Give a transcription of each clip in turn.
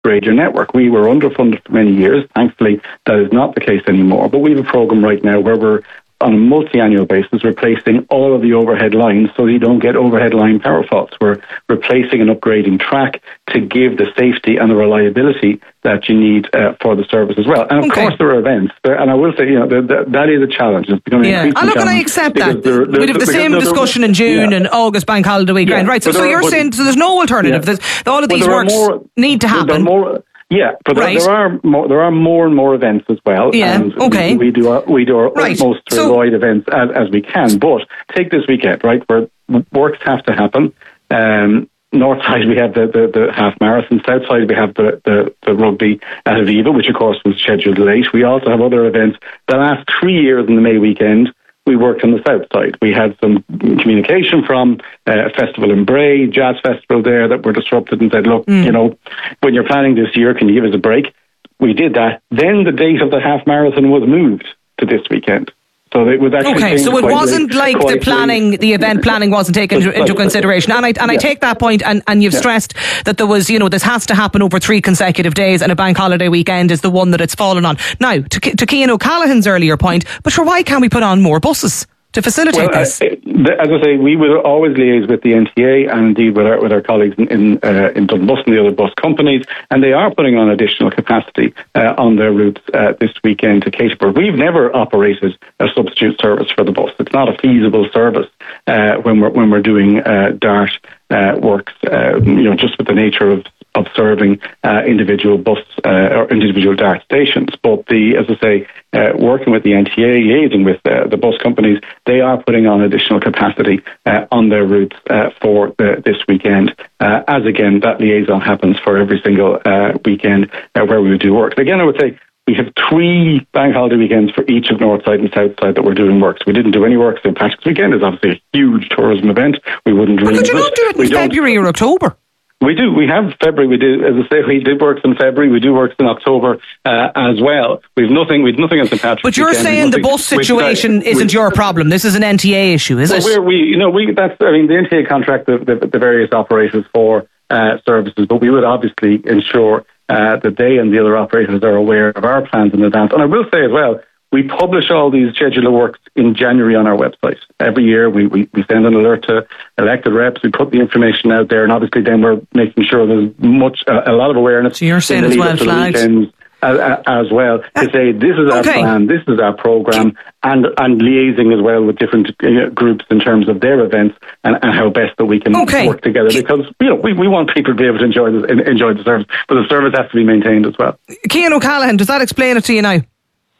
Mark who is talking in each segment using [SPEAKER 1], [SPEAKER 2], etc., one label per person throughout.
[SPEAKER 1] upgrade your network. We were underfunded for many years. Thankfully, that is not the case anymore. But we have a program right now where we're on a multi-annual basis replacing all of the overhead lines so you don't get overhead line power faults. We're replacing and upgrading track to give the safety and the reliability that you need for the service as well. And of course there are events, and I will say, that is a challenge. It's becoming increasingly challenging.
[SPEAKER 2] Look, and I accept that. We'd have the same discussion in June and August bank holiday weekend, right? So you're saying there's no alternative. All of these works need to happen.
[SPEAKER 1] Yeah, but
[SPEAKER 2] right.
[SPEAKER 1] there are more and more events as well.
[SPEAKER 2] Yeah,
[SPEAKER 1] and
[SPEAKER 2] okay.
[SPEAKER 1] We do our utmost to avoid events as we can. But take this weekend, right, where works have to happen. North side we have the half marathon. South side we have the rugby at Aviva, which of course was scheduled late. We also have other events. The last 3 years in the May weekend, we worked on the south side. We had some communication from a festival in Bray, jazz festival there, that were disrupted and said, look, when you're planning this year, can you give us a break? We did that. Then the date of the half marathon was moved to this weekend. So it was actually
[SPEAKER 2] so it wasn't like the event planning wasn't taken into consideration. And I take that point, and you've stressed that there was, this has to happen over 3 consecutive days, and a bank holiday weekend is the one that it's fallen on. Now, to Cian O'Callaghan's earlier point, but sure, why can't we put on more buses to facilitate this?
[SPEAKER 1] As I say, we will always liaise with the NTA and indeed with our colleagues in Dunbus and the other bus companies, and they are putting on additional capacity on their routes this weekend to cater for. We've never operated a substitute service for the bus. It's not a feasible service when we're doing DART works. Just with the nature of serving individual bus or individual DART stations. But as I say, working with the NTA, liaising with the bus companies, they are putting on additional capacity on their routes for this weekend. As again, that liaison happens for every single weekend where we do work. Again, I would say we have 3 bank holiday weekends for each of Northside and Southside that we're doing works. We didn't do any works in Patrick's Weekend. It's obviously a huge tourism event. We wouldn't dream of it.
[SPEAKER 2] Could you not do it in February or October?
[SPEAKER 1] We do. We have February. We do, as I say, we did works in February. We do works in October as well. We've nothing on St. Patrick's.
[SPEAKER 2] But you're saying the bus situation isn't your problem. This is an NTA issue, is it?
[SPEAKER 1] The NTA contract the various operators for services, but we would obviously ensure that they and the other operators are aware of our plans in advance. And I will say as well, we publish all these schedule of works in January on our website. Every year we send an alert to elected reps, we put the information out there, and obviously then we're making sure there's a lot of awareness.
[SPEAKER 2] So you're saying it's well flagged.
[SPEAKER 1] As well, to say this is our plan, this is our programme, and liaising as well with different groups in terms of their events and how best that we can work together, because we want people to be able to enjoy the service, but the service has to be maintained as well.
[SPEAKER 2] Cian O'Callaghan, does that explain it to you now?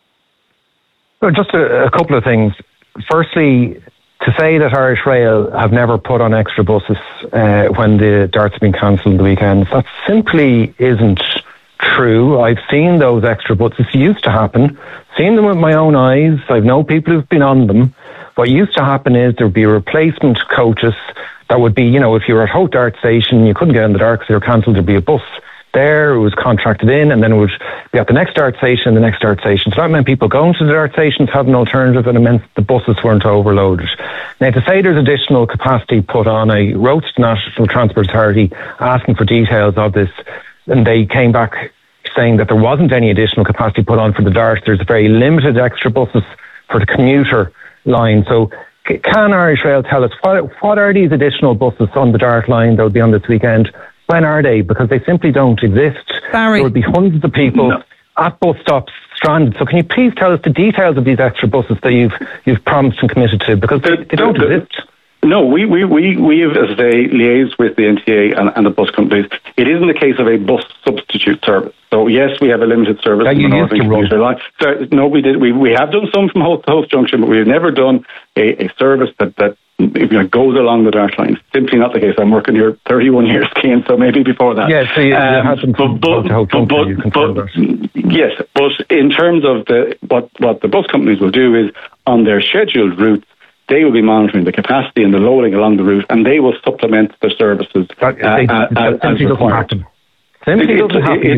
[SPEAKER 3] Well, just a couple of things. Firstly, to say that Irish Rail have never put on extra buses when the darts have been cancelled the weekends, that simply isn't true. I've seen those extra buses. It used to happen. Seen them with my own eyes. I've known people who've been on them. What used to happen is there'd be replacement coaches that would be, if you were at Hope Dart Station, you couldn't get in the dark because they were cancelled, there'd be a bus there, it was contracted in, and then it would be at the next dart station. So that meant people going to the dart stations had an alternative, and it meant the buses weren't overloaded. Now, to say there's additional capacity put on, I wrote to the National Transport Authority asking for details of this, and they came back saying that there wasn't any additional capacity put on for the dart. There's very limited extra buses for the commuter line. So can Irish Rail tell us what are these additional buses on the dart line that will be on this weekend? When are they? Because they simply don't exist.
[SPEAKER 2] Barry.
[SPEAKER 3] There will be hundreds of people at bus stops stranded. So can you please tell us the details of these extra buses that you've promised and committed to? Because they don't exist.
[SPEAKER 1] No, we have, as I say, liaised with the NTA and the bus companies. It isn't a case of a bus substitute service. So yes, we have a limited service.
[SPEAKER 3] That you used to run.
[SPEAKER 1] So, no, we did. We have done some from Host to Host Junction, but we've never done a service that goes along the dark line. Simply not the case. I'm working here 31 years, Cian, so maybe before that.
[SPEAKER 3] Yeah, so you had them from Host to Host Junction.
[SPEAKER 1] Yes, but in terms of what the bus companies will do is on their scheduled routes, they will be monitoring the capacity and the loading along the route, and they will supplement their services as required.
[SPEAKER 3] Simply doesn't happen.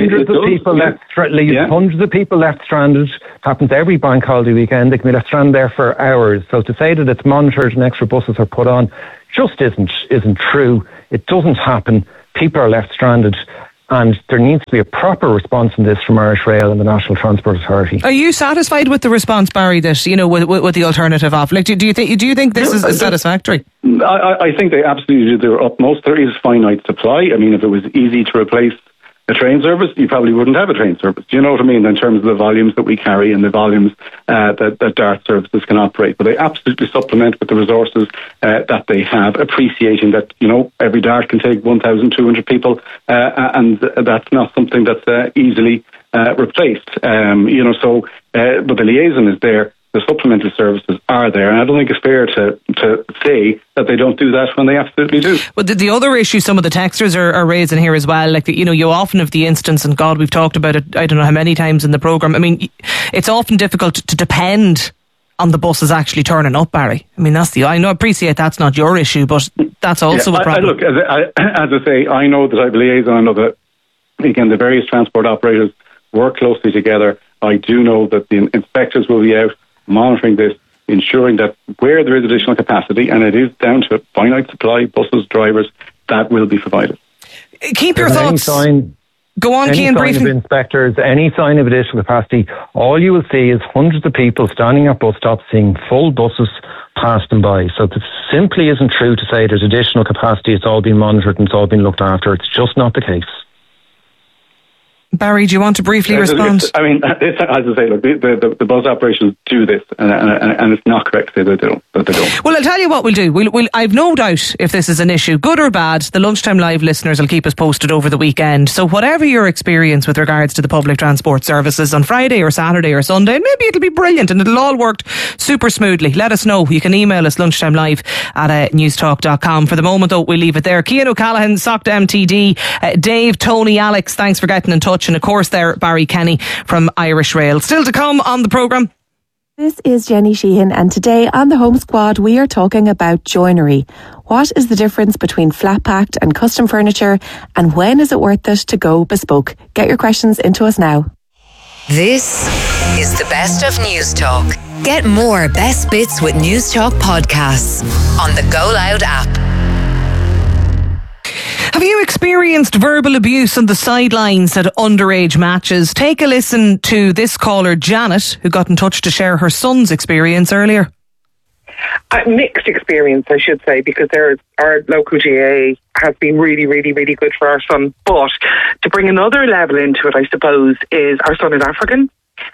[SPEAKER 3] Hundreds of people left stranded. It happens every bank holiday weekend. They can be left stranded there for hours. So to say that it's monitored and extra buses are put on just isn't true. It doesn't happen. People are left stranded. And there needs to be a proper response in this from Irish Rail and the National Transport Authority.
[SPEAKER 2] Are you satisfied with the response, Barry, that, you know, with the alternative off? Like, do you think this is satisfactory?
[SPEAKER 1] I think they absolutely do their utmost. There is finite supply. I mean, if it was easy to replace a train service, you probably wouldn't have a train service. Do you know what I mean? In terms of the volumes that we carry and the volumes that DART services can operate. But they absolutely supplement with the resources that they have, appreciating that, you know, every DART can take 1,200 people, and that's not something that's easily replaced. You know, so, but the liaison is there. The supplementary services are there, and I don't think it's fair to say that they don't do that when they absolutely do.
[SPEAKER 2] But the other issue some of the texters are raising here as well, like, you know, you often have the instance, and God, we've talked about it, I don't know how many times in the programme. I mean, it's often difficult to depend on the buses actually turning up, Barry. I mean, I appreciate that's not your issue, but that's also a problem.
[SPEAKER 1] Look, as I say, I know that I have a liaison. I know that, again, the various transport operators work closely together. I do know that the inspectors will be out monitoring this, ensuring that where there is additional capacity, and it is down to finite supply, buses, drivers, that will be provided.
[SPEAKER 2] Keep your thoughts. Go on, Cian, briefly.
[SPEAKER 3] Any sign of inspectors, any sign of additional capacity, all you will see is hundreds of people standing at bus stops seeing full buses pass them by. So it simply isn't true to say there's additional capacity, it's all been monitored and it's all been looked after. It's just not the case.
[SPEAKER 2] Barry, do you want to briefly respond?
[SPEAKER 1] I mean, as I say, look, the bus operations do this, and it's not correct to say that they don't.
[SPEAKER 2] Well, I'll tell you what we'll do. I've no doubt if this is an issue, good or bad, the Lunchtime Live listeners will keep us posted over the weekend. So whatever your experience with regards to the public transport services on Friday or Saturday or Sunday, and maybe it'll be brilliant and it'll all work super smoothly, let us know. You can email us lunchtimelive@newstalk.com. For the moment, though, we'll leave it there. Cian O'Callaghan, SOCTA MTD, Dave, Tony, Alex, thanks for getting in touch. And of course there, Barry Kenny from Irish Rail. Still to come on the programme.
[SPEAKER 4] This is Jenny Sheehan, and today on the Home Squad we are talking about joinery. What is the difference between flat packed and custom furniture, and when is it worth it to go bespoke? Get your questions into us now.
[SPEAKER 5] This is the best of News Talk. Get more best bits with News Talk podcasts on the Go Loud app.
[SPEAKER 2] Have you experienced verbal abuse on the sidelines at underage matches? Take a listen to this caller, Janet, who got in touch to share her son's experience earlier.
[SPEAKER 6] Mixed experience, I should say, because our local GA has been really, really, really good for our son. But to bring another level into it, I suppose, is our son is African.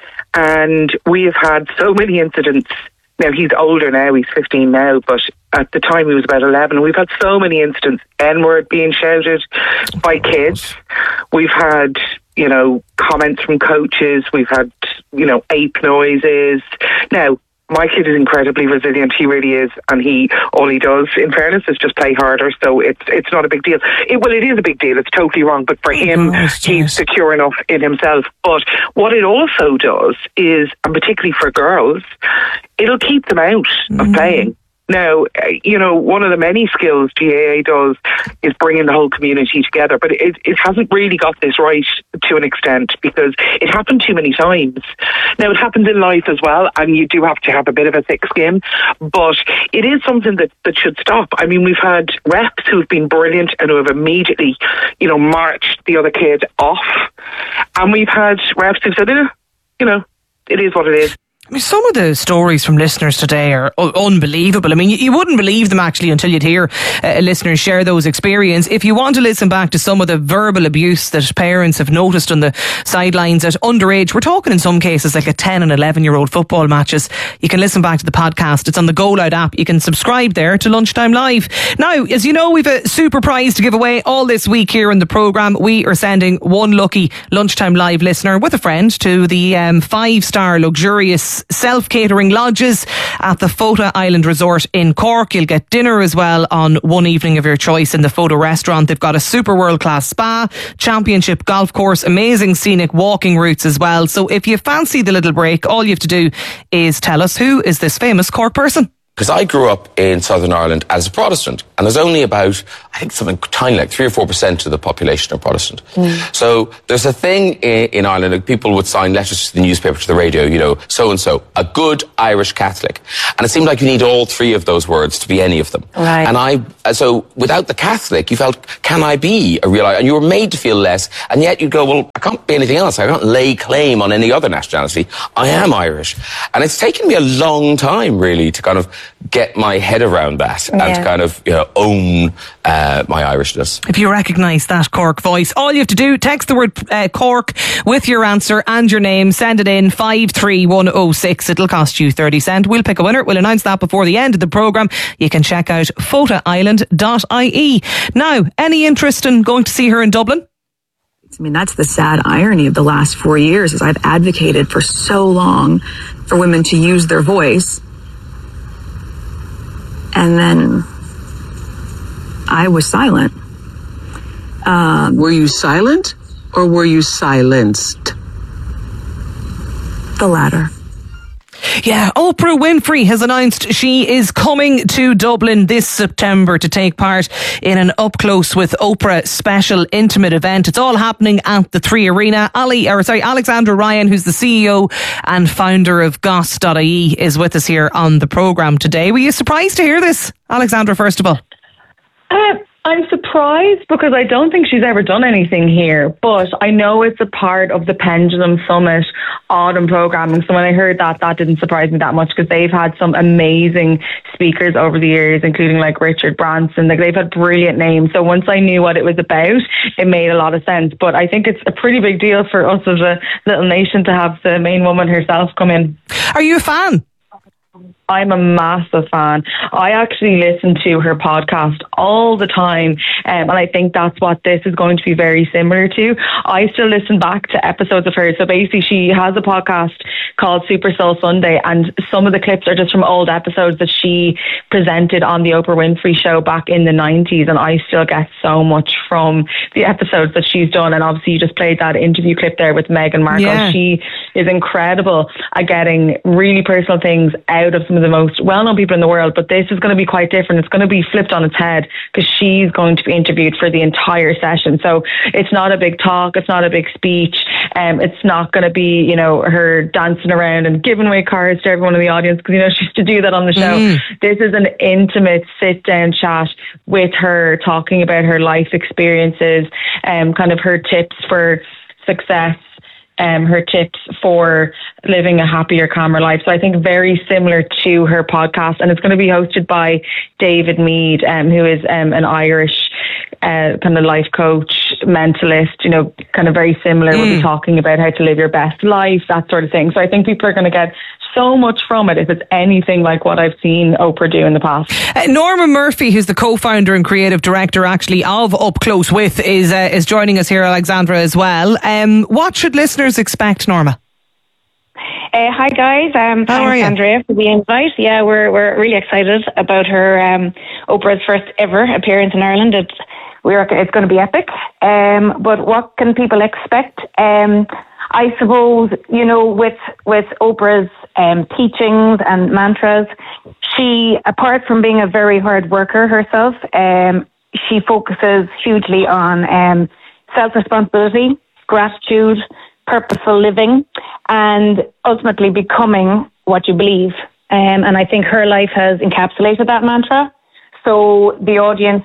[SPEAKER 6] And we have had so many incidents. Now, he's older now, he's 15 now, but at the time he was about 11. We've had so many incidents, N-word being shouted by kids. We've had, you know, comments from coaches. We've had, you know, ape noises. Now, my kid is incredibly resilient. He really is, and all he does, in fairness, is just play harder. So it's not a big deal. It is a big deal. It's totally wrong. But for him, he's secure enough in himself. But what it also does is, and particularly for girls, it'll keep them out of playing. Now, you know, one of the many skills GAA does is bringing the whole community together, but it hasn't really got this right to an extent because it happened too many times. Now, it happens in life as well, and you do have to have a bit of a thick skin, but it is something that should stop. I mean, we've had reps who've been brilliant and who have immediately, you know, marched the other kid off, and we've had reps who've said, you know, it is what it is.
[SPEAKER 2] I mean, some of the stories from listeners today are unbelievable. I mean, you wouldn't believe them actually until you'd hear listeners share those experiences. If you want to listen back to some of the verbal abuse that parents have noticed on the sidelines at underage, we're talking in some cases like a 10 and 11-year-old football matches, you can listen back to the podcast. It's on the Go Loud app. You can subscribe there to Lunchtime Live. Now, as you know, we've a super prize to give away all this week here in the programme. We are sending one lucky Lunchtime Live listener with a friend to the 5-star luxurious self-catering lodges at the Fota Island Resort in Cork. You'll get dinner as well on one evening of your choice in the Fota restaurant. They've got a super world-class spa, championship golf course, amazing scenic walking routes as well. So if you fancy the little break, all you have to do is tell us, who is this famous Cork person?
[SPEAKER 7] because I grew up in Southern Ireland as a Protestant, and there's only about, I think something tiny like 3 or 4% of the population are Protestant. So there's a thing in Ireland, like people would sign letters to the newspaper, to the radio, you know, so-and-so, a good Irish Catholic. And it seemed like you need all 3 of those words to be any of them.
[SPEAKER 4] Right.
[SPEAKER 7] And so without the Catholic, you felt, can I be a real Irish? And you were made to feel less, and yet you'd go, well, I can't be anything else. I can't lay claim on any other nationality. I am Irish. And it's taken me a long time, really, to kind of get my head around that and to kind of, you know, own my Irishness.
[SPEAKER 2] If you recognise that Cork voice, all you have to do, text the word Cork with your answer and your name, send it in 53106. It'll cost you 30 cents. We'll pick a winner. We'll announce that before the end of the programme. You can check out photoisland.ie. Now, any interest in going to see her in Dublin?
[SPEAKER 8] I mean, that's the sad irony of the last 4 years, is I've advocated for so long for women to use their voice, and then I was silent.
[SPEAKER 9] Were you silent or were you silenced?
[SPEAKER 8] The latter.
[SPEAKER 2] Yeah, Oprah Winfrey has announced she is coming to Dublin this September to take part in an Up Close with Oprah special intimate event. It's all happening at the 3 Arena. Alexandra Ryan, who's the CEO and founder of Goss.ie, is with us here on the programme today. Were you surprised to hear this, Alexandra, first of all?
[SPEAKER 6] I'm surprised because I don't think she's ever done anything here, but I know it's a part of the Pendulum Summit autumn programming. So when I heard that didn't surprise me that much, because they've had some amazing speakers over the years, including like Richard Branson. Like, they've had brilliant names. So once I knew what it was about, it made a lot of sense. But I think it's a pretty big deal for us as a little nation to have the main woman herself come in.
[SPEAKER 2] Are you a fan?
[SPEAKER 6] I'm a massive fan. I actually listen to her podcast all the time, and I think that's what this is going to be very similar to. I still listen back to episodes of hers. So basically, she has a podcast called Super Soul Sunday, and some of the clips are just from old episodes that she presented on the Oprah Winfrey Show back in the 90s, and I still get so much from the episodes that she's done. And obviously, you just played that interview clip there with Meghan Markle. Yeah. She is incredible at getting really personal things out of some of the most well-known people in the world, but this is going to be quite different. It's going to be flipped on its head, because she's going to be interviewed for the entire session. So it's not a big talk, it's not a big speech, it's not going to be, you know, her dancing around and giving away cards to everyone in the audience, because, you know, she used to do that on the show. This is an intimate sit-down chat with her, talking about her life experiences, kind of her tips for success, her tips for living a happier, calmer life. So I think very similar to her podcast, and it's going to be hosted by David Mead, who is an Irish kind of life coach, mentalist, you know, kind of very similar. We'll be talking about how to live your best life, that sort of thing. So I think people are going to get so much from it if it's anything like what I've seen Oprah do in the past.
[SPEAKER 2] Norma Murphy, who's the co-founder and creative director actually of Up Close With, is joining us here, Alexandra, as well. What should listeners expect, Norma?
[SPEAKER 10] Hi guys, thanks Andrea for the invite. Yeah, we're really excited about her Oprah's first ever appearance in Ireland. It's going to be epic. But what can people expect? I suppose, you know, with Oprah's teachings and mantras, she, apart from being a very hard worker herself, she focuses hugely on self-responsibility, gratitude, purposeful living, and ultimately becoming what you believe. And I think her life has encapsulated that mantra. So the audience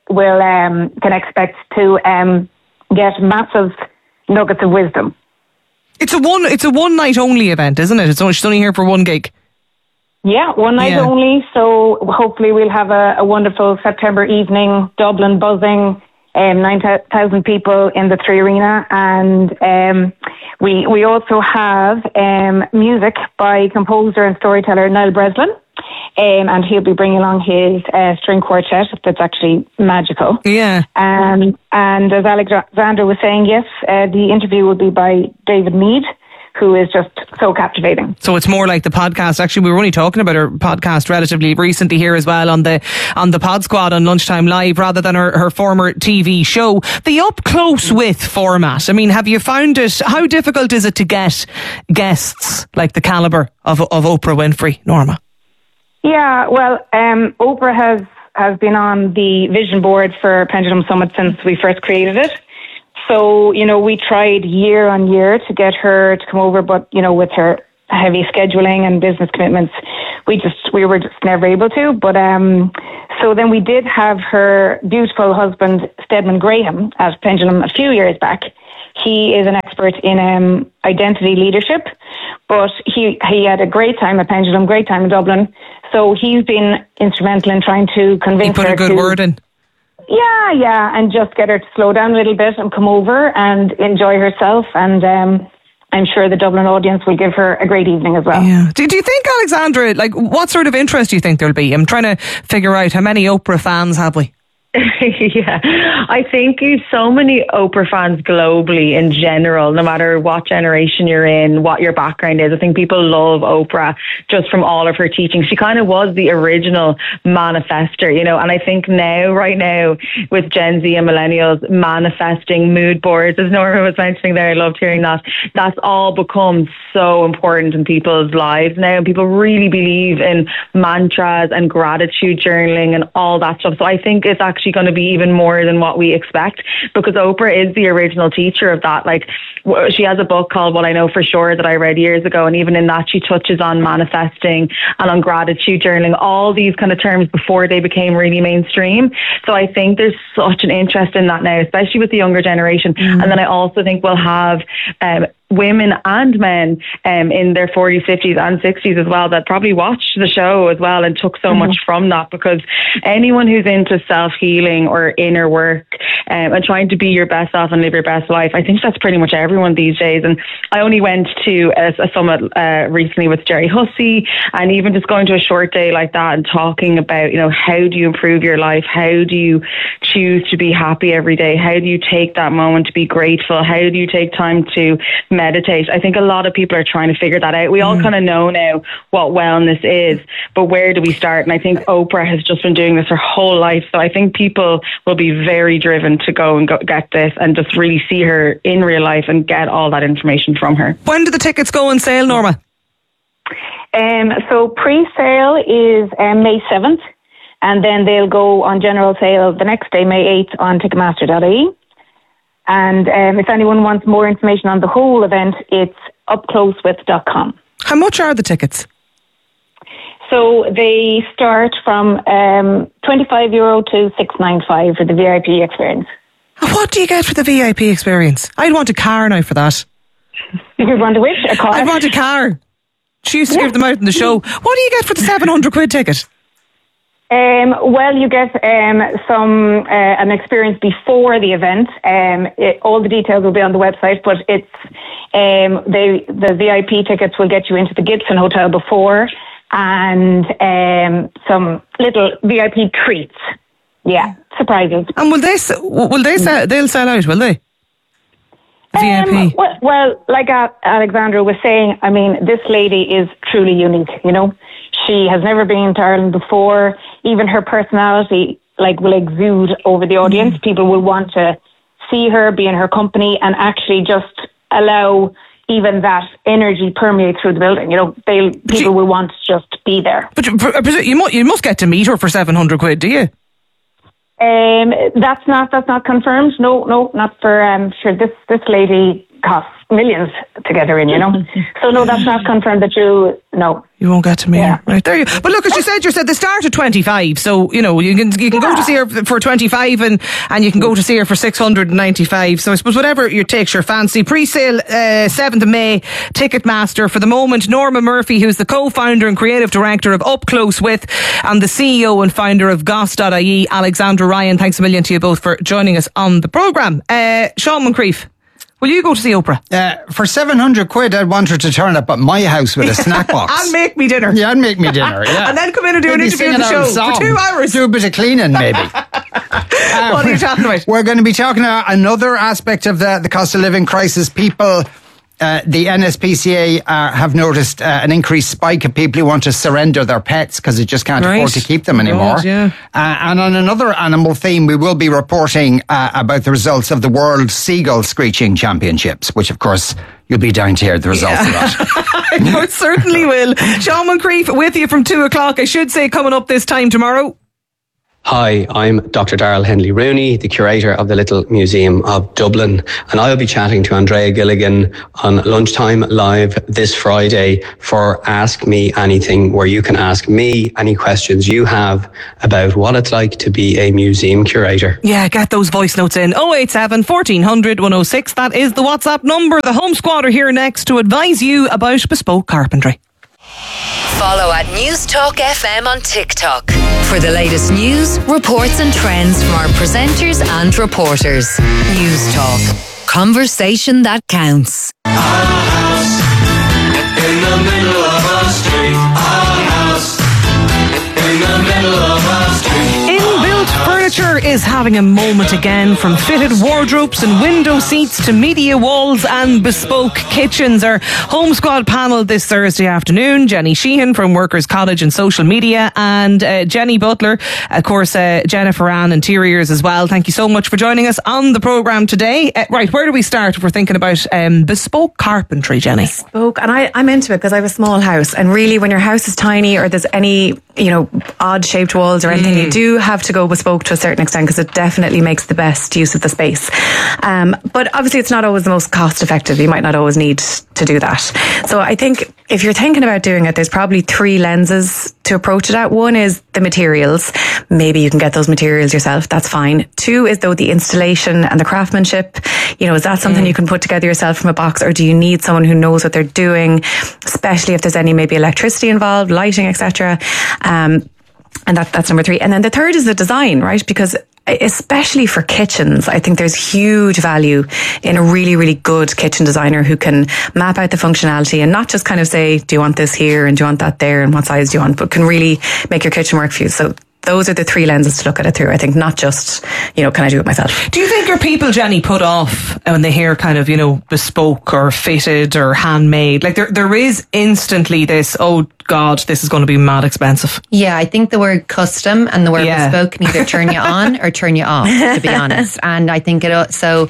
[SPEAKER 10] can expect to get massive nuggets of wisdom.
[SPEAKER 2] It's a one night only event, isn't it? She's only here for one gig.
[SPEAKER 10] Yeah, one night only. So hopefully we'll have a wonderful September evening, Dublin buzzing, 9,000 people in the 3 Arena, and we also have music by composer and storyteller Niall Breslin. And he'll be bringing along his string quartet that's actually magical. Yeah. And as Alexandra was saying, yes, the interview will be by David Mead, who is just so captivating. So it's more like the podcast. Actually, we were only talking about her podcast relatively recently here as well on the Pod Squad on Lunchtime Live, rather than her former TV show. The Up Close With format, I mean, have you found it, how difficult is it to get guests like the calibre of Oprah Winfrey, Norma? Yeah, well, Oprah has been on the vision board for Pendulum Summit since we first created it. So, you know, we tried year on year to get her to come over, but, you know, with her heavy scheduling and business commitments, we were just never able to. But so then we did have her beautiful husband, Stedman Graham, at Pendulum a few years back. He is an expert in identity leadership, but he had a great time at Pendulum, great time in Dublin. So he's been instrumental in trying to convince her.
[SPEAKER 2] He put a good word in.
[SPEAKER 10] Yeah, and just get her to slow down a little bit and come over and enjoy herself. And I'm sure the Dublin audience will give her a great evening as well.
[SPEAKER 2] Yeah. Do you think, Alexandra, like, what sort of interest do you think there'll be? I'm trying to figure out how many Oprah fans have we?
[SPEAKER 11] Yeah, I think you've so many Oprah fans globally in general, no matter what generation you're in, what your background is. I think people love Oprah just from all of her teachings. She kind of was the original manifester, you know, and I think right now, with Gen Z and millennials manifesting mood boards, as Norma was mentioning there, I loved hearing that. That's all become so important in people's lives now. People really believe in mantras and gratitude journaling and all that stuff. So I think it's actually going to be even more than what we expect, because Oprah is the original teacher of that. Like, she has a book called What I Know For Sure that I read years ago, and even in that she touches on manifesting and on gratitude journaling, all these kind of terms before they became really mainstream. So I think there's such an interest in that now, especially with the younger generation. And then I also think we'll have women and men in their 40s, 50s and 60s as well that probably watched the show as well and took so much from that, because anyone who's into self-healing or inner work and trying to be your best self and live your best life, I think that's pretty much everyone these days. And I only went to a summit recently with Jerry Hussey, and even just going to a short day like that and talking about, you know, how do you improve your life? How do you choose to be happy every day? How do you take that moment to be grateful? How do you take time to meditate? I think a lot of people are trying to figure that out. We all kind of know now what wellness is, but where do we start? And I think Oprah has just been doing this her whole life. So I think people will be very driven to go and get this and just really see her in real life and get all that information from her.
[SPEAKER 2] When do the tickets go on sale, Norma?
[SPEAKER 10] So pre-sale is May 7th, and then they'll go on general sale the next day, May 8th, on Ticketmaster.ie. And if anyone wants more information on the whole event, it's upclosewith.com.
[SPEAKER 2] How much are the tickets?
[SPEAKER 10] So they start from €25 to $695 for the VIP experience.
[SPEAKER 2] What do you get for the VIP experience? I'd want a car now for that.
[SPEAKER 10] You'd want a which? A car?
[SPEAKER 2] I'd want a car. She used to give them out in the show. What do you get for the £700 ticket?
[SPEAKER 10] Well, you get an experience before the event. All the details will be on the website, but it's the VIP tickets will get you into the Gibson Hotel before, and some little VIP treats. Yeah, surprises.
[SPEAKER 2] And they'll sell out, will they? VIP.
[SPEAKER 10] Well, like Alexandra was saying, I mean, this lady is truly unique, you know. She has never been to Ireland before. Even her personality, will exude over the audience. People will want to see her, be in her company, and actually just allow even that energy permeate through the building. You know, people will want to just be there. But
[SPEAKER 2] you must get to meet her for £700, do you?
[SPEAKER 10] That's not confirmed. No, not for sure. This lady costs millions to get her in, you know. So no, that's not confirmed that you
[SPEAKER 2] won't get to meet her. Right, there you go. But look, as you said they start at 25, so you know you can go to see her for 25 and you can go to see her for 695. So I suppose whatever takes your fancy. Pre-sale 7th of May, Ticketmaster. For the moment, Norma Murphy, who's the co-founder and creative director of Up Close With and the CEO and founder of Goss.ie, Alexandra Ryan, thanks a million to you both for joining us on the programme. Sean Moncrief, will you go to see Oprah?
[SPEAKER 12] For £700, I'd want her to turn up at my house with a snack box.
[SPEAKER 2] And make me dinner.
[SPEAKER 12] Yeah, and make me dinner, yeah.
[SPEAKER 2] And then come in and do an interview on the show for 2 hours.
[SPEAKER 12] Do a bit of cleaning, maybe.
[SPEAKER 2] What are you talking about?
[SPEAKER 12] We're going to be talking about another aspect of the cost of living crisis. People the NSPCA have noticed an increased spike of people who want to surrender their pets because they just can't afford to keep them anymore.
[SPEAKER 2] God, yeah.
[SPEAKER 12] And on another animal theme, we will be reporting about the results of the World Seagull Screeching Championships, which of course you'll be down to hear the results of that.
[SPEAKER 2] I most certainly will. Sean Moncrief with you from 2:00. I should say coming up this time tomorrow.
[SPEAKER 13] Hi, I'm Dr. Darrell Henley Rooney, the curator of the Little Museum of Dublin, and I'll be chatting to Andrea Gilligan on Lunchtime Live this Friday for Ask Me Anything, where you can ask me any questions you have about what it's like to be a museum curator.
[SPEAKER 2] Yeah, get those voice notes in. 087 1400 106. That is the WhatsApp number. The Home Squad are here next to advise you about bespoke carpentry.
[SPEAKER 5] Follow at News Talk FM on TikTok for the latest news, reports and trends from our presenters and reporters. News Talk. Conversation that counts.
[SPEAKER 14] Our house in the middle of our street. Our house in the middle of our street.
[SPEAKER 2] Inbuilt furniture is having a moment again, from fitted wardrobes and window seats to media walls and bespoke kitchens. Our Home Squad panel this Thursday afternoon: Jenny Sheehan from Workers College and Social Media, and Jenny Butler, of course, Jennifer Ann, Interiors as well. Thank you so much for joining us on the programme today. Right, where do we start if we're thinking about bespoke carpentry, Jenny?
[SPEAKER 15] Bespoke, and I'm into it because I have a small house, and really when your house is tiny or there's any odd shaped walls or anything, you do have to go bespoke to a certain extent because it definitely makes the best use of the space. But obviously it's not always the most cost effective. You might not always need to do that. So I think if you're thinking about doing it, there's probably three lenses to approach it at. One is the materials. Maybe you can get those materials yourself. That's fine. Two is though the installation and the craftsmanship. Is that something you can put together yourself from a box, or do you need someone who knows what they're doing, especially if there's any maybe electricity involved, lighting, etc. And that's number three. And then the third is the design, right? Because especially for kitchens, I think there's huge value in a really, really good kitchen designer who can map out the functionality and not just kind of say, do you want this here and do you want that there and what size do you want, but can really make your kitchen work for you. So those are the three lenses to look at it through. I think not just, can I do it myself?
[SPEAKER 2] Do you think are people, Jenny, put off when they hear kind of, bespoke or fitted or handmade? Like there is instantly this, oh God, this is going to be mad expensive.
[SPEAKER 16] Yeah, I think the word custom and the word bespoke can either turn you on or turn you off, to be honest. And I think I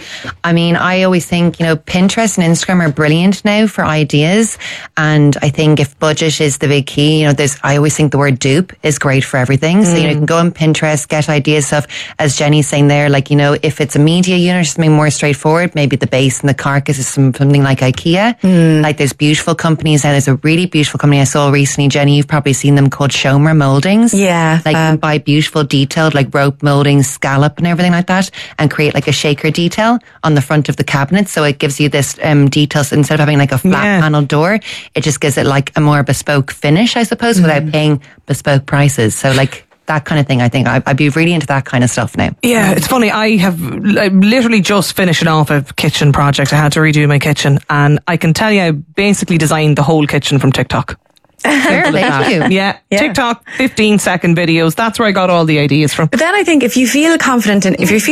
[SPEAKER 16] always think, Pinterest and Instagram are brilliant now for ideas. And I think if budget is the big key, I always think the word dupe is great for everything. So, you can go on Pinterest, get ideas, stuff, as Jenny's saying there, if it's a media unit, something more straightforward, maybe the base and the carcass is something like IKEA. Like there's beautiful companies now. There's a really beautiful company I saw recently, Jenny, you've probably seen them, called Schomer Moldings. Yeah. You can buy beautiful detailed rope moldings, scallop and everything like that, and create a shaker detail on the front of the cabinet. So it gives you this details, instead of having a flat panel door, it just gives it a more bespoke finish, I suppose, without paying bespoke prices. So that kind of thing, I think I'd be really into that kind of stuff now.
[SPEAKER 2] Yeah, it's funny. I'm literally just finishing off a kitchen project. I had to redo my kitchen, and I can tell you I basically designed the whole kitchen from TikTok.
[SPEAKER 16] Thank you.
[SPEAKER 2] Yeah, TikTok 15-second videos. That's where I got all the ideas from.
[SPEAKER 15] But then I think if you feel confident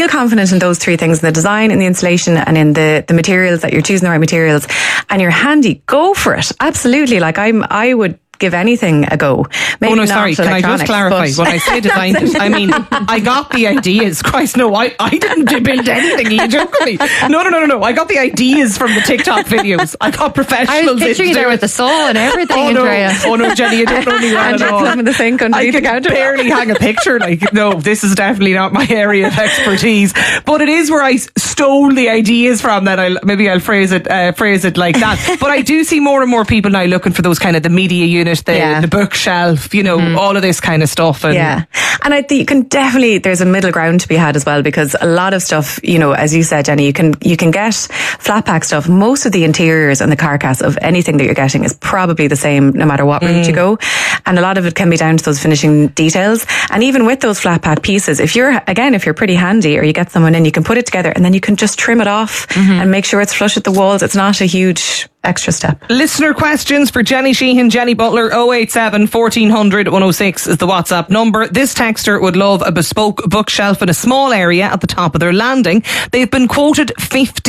[SPEAKER 15] in those three things, in the design, in the installation, and in the materials, that you're choosing the right materials, and you're handy, go for it. Absolutely. I would give anything a go. Maybe
[SPEAKER 2] sorry, can I just clarify? When I say designed it, I mean, I got the ideas. Christ, no, I didn't build anything. Are you joking me? No. I got the ideas from the TikTok videos. I got professionals.
[SPEAKER 16] I was picturing you there with the saw and everything, Andrea.
[SPEAKER 2] Oh no, Jenny, you don't know me well at all.
[SPEAKER 15] In the sink underneath the counter.
[SPEAKER 2] I barely hang a picture. No, this is definitely not my area of expertise. But it is where I stole the ideas from. That I'll phrase it like that. But I do see more and more people now looking for those kind of the media unit, the bookshelf, all of this kind of stuff. And
[SPEAKER 15] and I think you can definitely, there's a middle ground to be had as well, because a lot of stuff, as you said, Jenny, you can get flat pack stuff. Most of the interiors and the carcass of anything that you're getting is probably the same no matter what route you go, and a lot of it can be down to those finishing details. And even with those flat pack pieces, if you're pretty handy, or you get someone in, you can put it together and then you can just trim it off and make sure it's flush with the walls. It's not a huge extra step.
[SPEAKER 2] Listener questions for Jenny Sheehan, Jenny Butler. 087 1400 106 is the WhatsApp number. This texter would love a bespoke bookshelf in a small area at the top of their landing. They've been quoted 15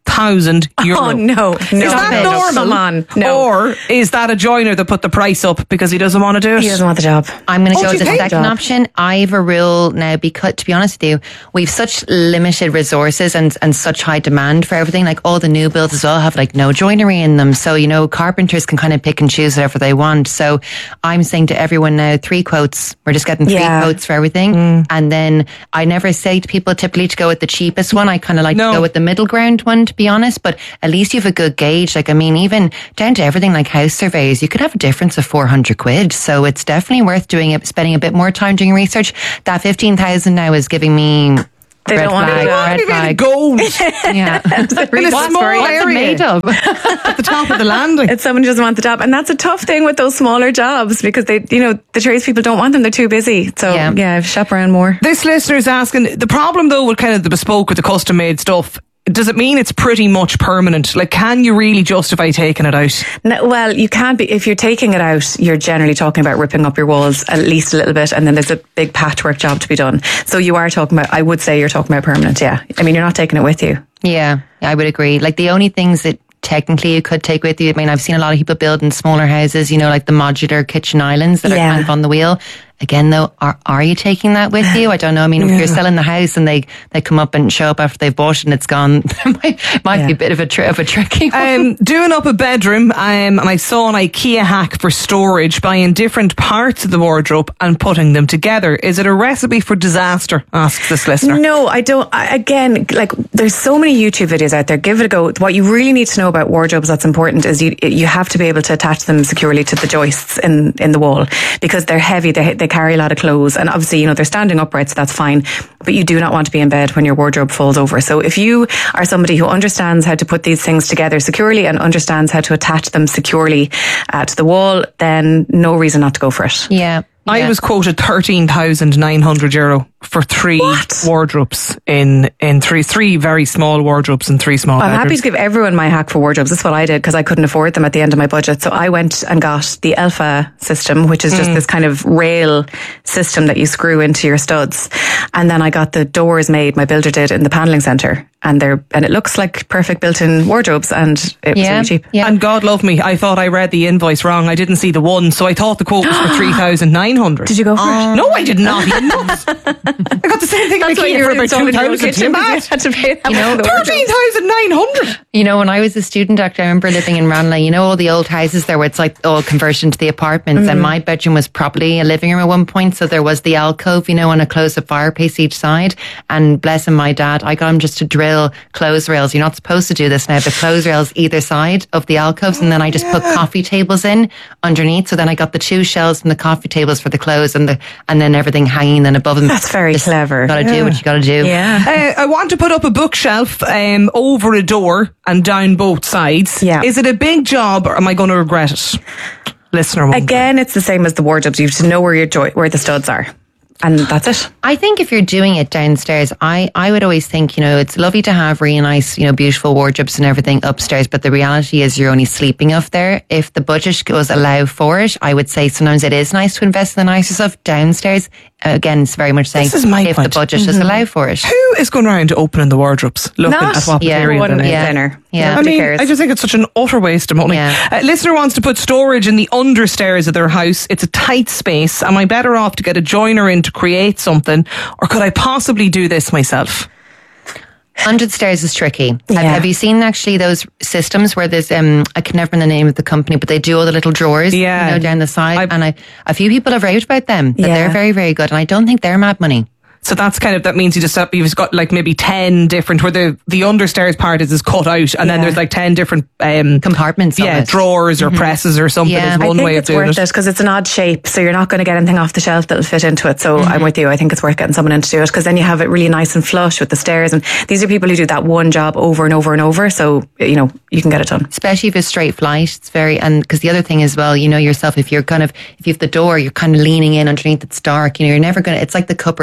[SPEAKER 2] €13,000.
[SPEAKER 15] Oh, no.
[SPEAKER 2] Is that normal?
[SPEAKER 15] Come on. No.
[SPEAKER 2] Or is that a joiner that put the price up because he doesn't want to do it?
[SPEAKER 15] He doesn't want the job.
[SPEAKER 16] I'm going to go with the second option. I have a rule now, because to be honest with you, we've such limited resources and such high demand for everything. Like all the new builds as well have like no joinery in them. So, you know, carpenters can kind of pick and choose whatever they want. So I'm saying to everyone now, 3 quotes. We're just getting 3 quotes for everything. And then I never say to people typically to go with the cheapest one. I kind of like to go with the middle ground one, to be honest. But at least you have a good gauge. Like, I mean, even down to everything like house surveys, you could have a difference of 400 quid. So it's definitely worth doing it, spending a bit more time doing research. That 15,000 now is giving me
[SPEAKER 15] They don't want
[SPEAKER 2] red flag. Gold.
[SPEAKER 16] Yeah.
[SPEAKER 2] In a small area.
[SPEAKER 16] Made of?
[SPEAKER 2] At the top of the landing.
[SPEAKER 15] It's someone who doesn't want the job. And that's a tough thing with those smaller jobs, because they, you know, the tradespeople don't want them. They're too busy. So shop around more.
[SPEAKER 2] This listener is asking, the problem though with kind of the bespoke or the custom made stuff, does it mean it's pretty much permanent? Like, can you really justify taking it out?
[SPEAKER 15] No, well, you can't be. If you're taking it out, you're generally talking about ripping up your walls at least a little bit, and then there's a big patchwork job to be done. So you are talking about, I would say you're talking about permanent, yeah. I mean, you're not taking it with you.
[SPEAKER 16] Yeah, I would agree. Like, the only things that technically you could take with you, I mean, I've seen a lot of people build in smaller houses, you know, like the modular kitchen islands that are kind of on the wheel. Again, though, are you taking that with you? I don't know. I mean, if you're selling the house and they come up and show up after they've bought it and it's gone, might be a bit of a tricky one.
[SPEAKER 2] Doing up a bedroom, and I saw an IKEA hack for storage, buying different parts of the wardrobe and putting them together. Is it a recipe for disaster? Asks this listener.
[SPEAKER 15] No, I don't. Again, like, there's so many YouTube videos out there. Give it a go. What you really need to know about wardrobes that's important is you have to be able to attach them securely to the joists in the wall, because they're heavy. They carry a lot of clothes, and obviously, you know, they're standing upright, so that's fine, but you do not want to be in bed when your wardrobe falls over. So if you are somebody who understands how to put these things together securely and understands how to attach them securely to the wall, then no reason not to go for it.
[SPEAKER 16] Yeah.
[SPEAKER 2] I was quoted €13,900 for 3 wardrobes in three very small wardrobes and 3 small bedrooms.
[SPEAKER 15] I'm happy to give everyone my hack for wardrobes. That's what I did, because I couldn't afford them at the end of my budget. So I went and got the Elfa system, which is just this kind of rail system that you screw into your studs. And then I got the doors made, my builder did, in the paneling centre. And it looks like perfect built-in wardrobes, and it was really cheap.
[SPEAKER 2] Yeah. And God love me, I thought I read the invoice wrong. I didn't see the one, so I thought the quote was for 3,900.
[SPEAKER 15] Did you go for it?
[SPEAKER 2] No, I did not. I got the same thing.
[SPEAKER 15] That's what
[SPEAKER 2] for about 2,000.
[SPEAKER 15] You had to pay that.
[SPEAKER 16] You know,
[SPEAKER 2] 13,900.
[SPEAKER 16] You know, when I was a student, doctor, I remember living in Ranelagh. You know, all the old houses there where it's like all converted into the apartments, and my bedroom was probably a living room at one point. So there was the alcove, you know, and a close-up fireplace each side. And bless him, my dad, I got him just to drill clothes rails. You're not supposed to do this now, but clothes rails either side of the alcoves, and then I just put coffee tables in underneath. So then I got the 2 shelves and the coffee tables for the clothes, and then everything hanging then above them.
[SPEAKER 15] That's very clever.
[SPEAKER 16] Got to do what you got to do.
[SPEAKER 15] Yeah.
[SPEAKER 2] I want to put up a bookshelf over a door and down both sides.
[SPEAKER 15] Yeah.
[SPEAKER 2] Is it a big job, or am I going to regret it? Listener wondering.
[SPEAKER 15] Again, it's the same as the wardrobes. You have to know where the studs are. And that's it.
[SPEAKER 16] I think if you're doing it downstairs, I would always think, you know, it's lovely to have really nice, you know, beautiful wardrobes and everything upstairs, but the reality is you're only sleeping up there. If the budget goes allow for it, I would say sometimes it is nice to invest in the nicer stuff downstairs. Again, it's very much saying if the budget does allow for it.
[SPEAKER 2] Who is going around opening the wardrobes, looking at what material they're in?
[SPEAKER 16] Yeah.
[SPEAKER 2] I mean, I just think it's such an utter waste of money. Listener wants to put storage in the understairs of their house. It's a tight space. Am I better off to get a joiner in to create something, or could I possibly do this myself?
[SPEAKER 16] 100 stairs is tricky. Have you seen actually those systems where there's, I can never remember the name of the company, but they do all the little drawers, you know, down the side. And a few people have raved about them, that they're very, very good. And I don't think they're mad money.
[SPEAKER 2] So that's that means you've got like maybe 10 different, where the understairs part is cut out, and then there's like 10 different
[SPEAKER 16] compartments.
[SPEAKER 2] Drawers or presses or something is one way of doing it.
[SPEAKER 15] I think it's worth it because it's an odd shape, so you're not going to get anything off the shelf that'll fit into it. So I'm with you. I think it's worth getting someone in to do it, because then you have it really nice and flush with the stairs. And these are people who do that one job over and over and over. So, you know, you can get it done.
[SPEAKER 16] Especially if it's straight flight. It's and because the other thing as well, you know yourself, if you have the door, you're kind of leaning in underneath, it's dark, you know, you're never going to, it's like the cupboards, I think,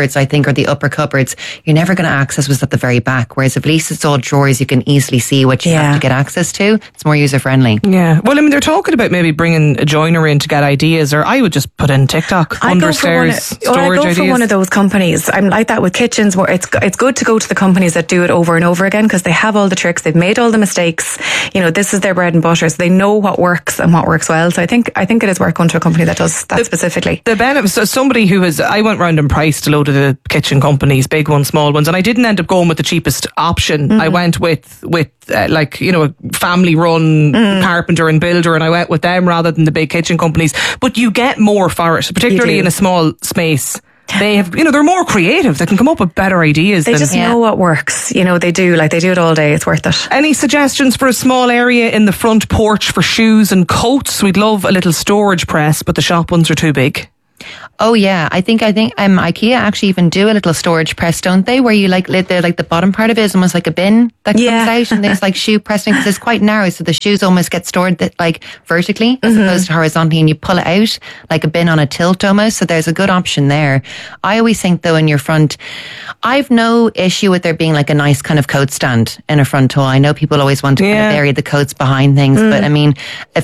[SPEAKER 16] or the upper cupboards, you're never going to access what's at the very back. Whereas if at least it's all drawers, you can easily see what you have to get access to. It's more user friendly.
[SPEAKER 2] Yeah. Well, I mean, they're talking about maybe bringing a joiner in to get ideas, or I would just put in TikTok, understairs storage ideas.
[SPEAKER 15] I go for one of those companies. I'm like that with kitchens, where it's good to go to the companies that do it over and over again, because they have all the tricks, they've made all the mistakes. You know, this is their bread and butter, so they know what works and what works well. So I think it is worth going to a company that does that specifically.
[SPEAKER 2] The benefit, so somebody who I went round and priced a load of the kitchen companies, big ones, small ones, and I didn't end up going with the cheapest option. I went with like, you know, a family run carpenter and builder, and I went with them rather than the big kitchen companies. But you get more for it, particularly in a small space. They have, you know, they're more creative. They can come up with better ideas.
[SPEAKER 15] They just know what works. You know, they do it all day. It's worth it.
[SPEAKER 2] Any suggestions for a small area in the front porch for shoes and coats? We'd love a little storage press, but the shop ones are too big.
[SPEAKER 16] Oh yeah, I think IKEA actually even do a little storage press, don't they? Where you the bottom part of it is almost like a bin that comes out, and there's like shoe pressing, because it's quite narrow, so the shoes almost get stored like vertically as opposed to horizontally, and you pull it out like a bin on a tilt almost. So there's a good option there. I always think though, in your front, I've no issue with there being like a nice kind of coat stand in a front hall. I know people always want to kind of bury the coats behind things, but I mean,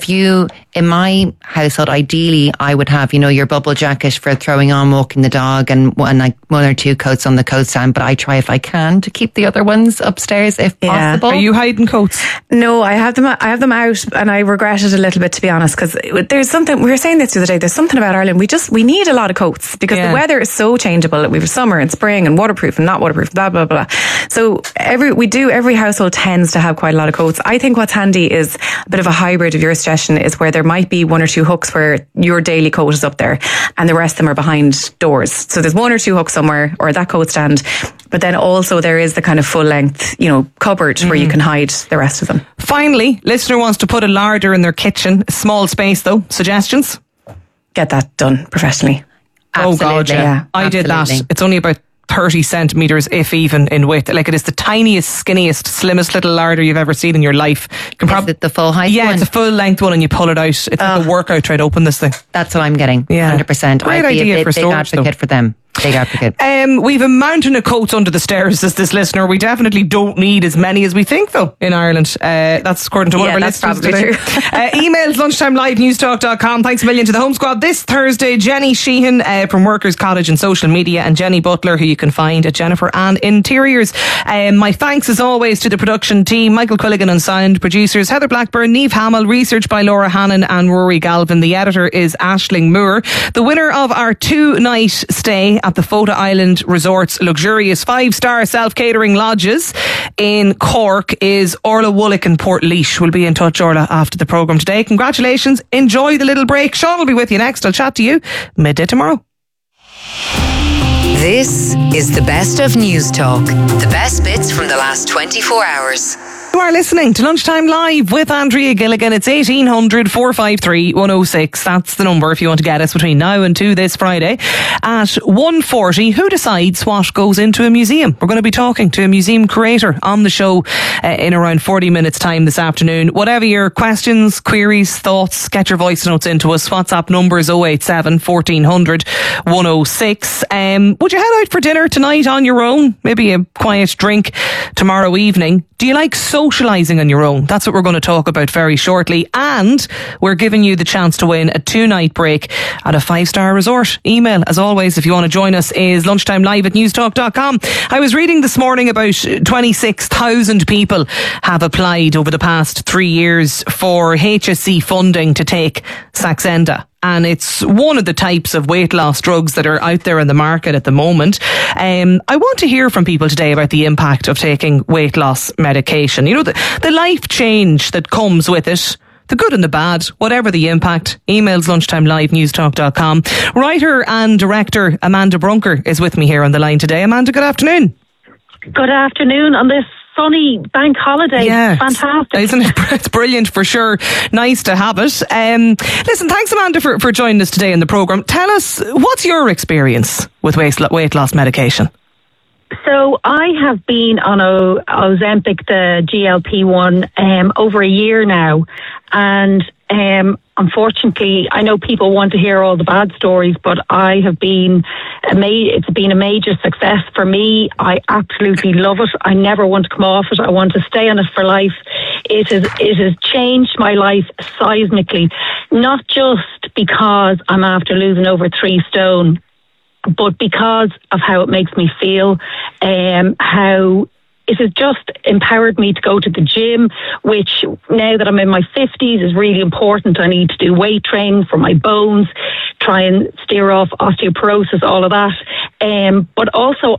[SPEAKER 16] in my household, ideally, I would have, you know, your bubble jacket for throwing on walking the dog, and like one or two coats on the coat stand, but I try if I can to keep the other ones upstairs if possible.
[SPEAKER 2] Are you hiding coats?
[SPEAKER 15] No, I have them out, and I regret it a little bit, to be honest, because there's something, we were saying this the other day, there's something about Ireland, we need a lot of coats, because the weather is so changeable. We have summer and spring and waterproof and not waterproof, blah blah blah. So every household tends to have quite a lot of coats. I think what's handy is a bit of a hybrid of your suggestion, is where there might be one or two hooks where your daily coat is up there and the rest of them are behind doors. So there's one or two hooks somewhere, or that coat stand, but then also there is the kind of full length, you know, cupboard where you can hide the rest of them.
[SPEAKER 2] Finally, listener wants to put a larder in their kitchen, a small space though. Suggestions?
[SPEAKER 15] Get that done professionally.
[SPEAKER 16] Absolutely.
[SPEAKER 2] Oh God, yeah. I did that. It's only about 30 centimetres, if even, in width. Like, it is the tiniest, skinniest, slimmest little larder you've ever seen in your life. You can
[SPEAKER 16] is it the full height one?
[SPEAKER 2] Yeah, it's a full length one, and you pull it out. It's like a workout trying to open this thing.
[SPEAKER 16] That's what I'm getting. 100%.
[SPEAKER 2] Great idea for storage,
[SPEAKER 16] big advocate for them. Big advocate.
[SPEAKER 2] We've a mountain of coats under the stairs, says this listener. We definitely don't need as many as we think, though, in Ireland. That's according to one of our listeners today. Emails lunchtimelive@newstalk.com. Thanks a million to the Home Squad this Thursday. Jenny Sheehan from Workers College and Social Media, and Jenny Butler, who you can find at Jennifer Ann Interiors. My thanks as always to the production team, Michael Quilligan and sound producers, Heather Blackburn, Niamh Hamill, research by Laura Hannon and Rory Galvin. The editor is Aisling Moore. The winner of our 2-night stay at the Fota Island Resort's luxurious 5-star self-catering lodges in Cork is Orla Woollick in Portlaoise. We'll be in touch, Orla, after the programme today. Congratulations. Enjoy the little break. Sean will be with you next. I'll chat to you midday tomorrow.
[SPEAKER 5] This is the best of News Talk. The best bits from the last 24 hours.
[SPEAKER 2] You are listening to Lunchtime Live with Andrea Gilligan. It's 1800 453 106. That's the number if you want to get us between now and 2 this Friday. At 1:40, who decides what goes into a museum? We're going to be talking to a museum curator on the show in around 40 minutes time this afternoon. Whatever your questions, queries, thoughts, get your voice notes into us. WhatsApp number is 087 1400 106. Would you head out for dinner tonight on your own? Maybe a quiet drink tomorrow evening? Do you like socialising on your own? That's what we're going to talk about very shortly. And we're giving you the chance to win a 2-night break at a 5-star resort. Email, as always, if you want to join us, is lunchtimelive@newstalk.com. I was reading this morning about 26,000 people have applied over the past 3 years for HSE funding to take Saxenda. And it's one of the types of weight loss drugs that are out there in the market at the moment. I want to hear from people today about the impact of taking weight loss medication. You know, the life change that comes with it. The good and the bad, whatever the impact. Emails lunchtimelive@newstalk.com. Writer and director Amanda Brunker is with me here on the line today. Amanda, good afternoon.
[SPEAKER 17] Good afternoon on this sunny bank holiday.
[SPEAKER 2] Yeah,
[SPEAKER 17] fantastic.
[SPEAKER 2] Isn't it? It's brilliant for sure. Nice to have it. Listen, thanks Amanda for joining us today in the programme. Tell us, what's your experience with weight loss medication?
[SPEAKER 17] So I have been on Ozempic, the GLP-1, over a year now, and Unfortunately, I know people want to hear all the bad stories, but it's been a major success for me. I absolutely love it. I never want to come off it. I want to stay on it for life. It has changed my life seismically, not just because I'm after losing over 3 stone, but because of how it makes me feel, how it has just empowered me to go to the gym, which now that I'm in my 50s is really important. I need to do weight training for my bones, try and steer off osteoporosis, all of that. But also